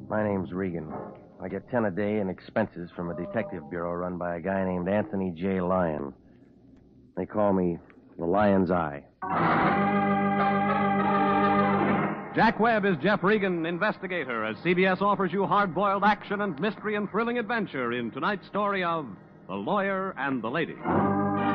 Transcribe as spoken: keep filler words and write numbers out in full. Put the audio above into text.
My name's Regan. I get ten a day in expenses from a detective bureau run by a guy named Anthony J. Lyon. They call me the Lion's Eye. Jack Webb is Jeff Regan, investigator, as C B S offers you hard-boiled action and mystery and thrilling adventure in tonight's story of The Lawyer and the Lady.